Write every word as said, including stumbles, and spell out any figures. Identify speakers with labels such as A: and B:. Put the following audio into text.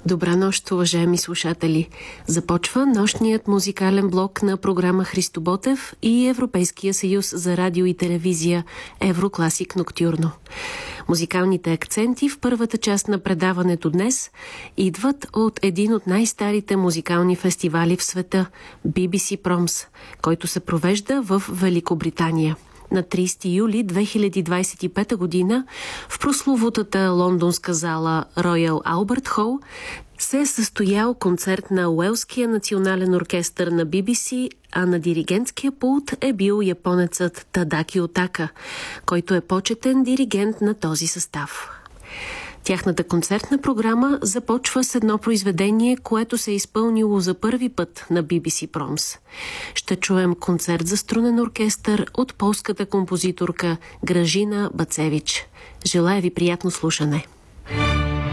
A: Добра нощ, уважаеми слушатели! Започва нощният музикален блок на програма Христо Ботев и Европейския съюз за радио и телевизия Еврокласик Ноктюрно. Музикалните акценти в първата част на предаването днес идват от един от най-старите музикални фестивали в света – Би Би Си Промс, който се провежда в Великобритания. На тридесети юли две хиляди двадесет и пета година в прословутата лондонска зала Роял Албърт Хол се е състоял концерт на Уелския национален оркестър на Би Би Си, а на диригентския пулт е бил японецът Тадаки Отака, който е почетен диригент на този състав. Тяхната концертна програма започва с едно произведение, което се е изпълнило за първи път на Би Би Си Промс. Ще чуем концерт за струнен оркестър от полската композиторка Гражина Бацевич. Желая ви приятно слушане!